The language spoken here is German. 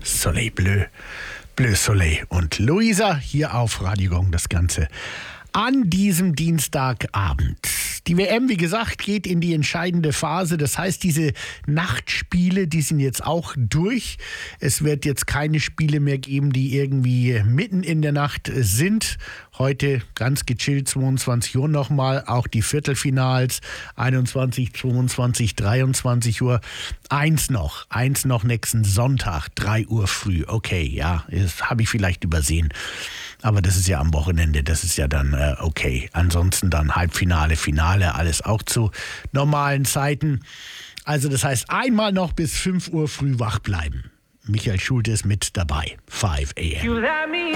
Soleil Bleu, Bleu Soleil und Luisa hier auf Radio Gong, das Ganze an diesem Dienstagabend. Die WM, wie gesagt, geht in die entscheidende Phase. Das heißt, diese Nachtspiele, die sind jetzt auch durch. Es wird jetzt keine Spiele mehr geben, die irgendwie mitten in der Nacht sind. Heute ganz gechillt, 22 Uhr nochmal. Auch die Viertelfinals, 21, 22, 23 Uhr. Eins noch nächsten Sonntag, 3 Uhr früh. Okay, ja, das habe ich vielleicht übersehen. Aber das ist ja am Wochenende, das ist ja dann okay. Ansonsten dann Halbfinale, Finale, alles auch zu normalen Zeiten. Also das heißt, einmal noch bis 5 Uhr früh wach bleiben. Michael Schulte ist mit dabei. 5 a.m.